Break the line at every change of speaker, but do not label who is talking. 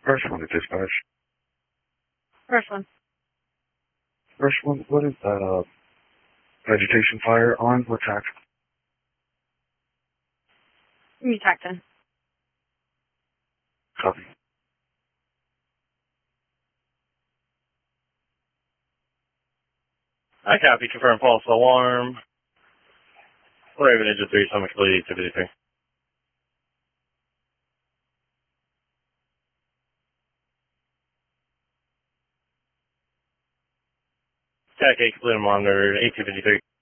First one to dispatch.
First one.
First one, what is vegetation fire on? What track?
You tacked in.
Copy.
I copy. Confirm false alarm. Raven Engine 3, Summit Fleet 253. TAC 8 Complete Monitor 8253.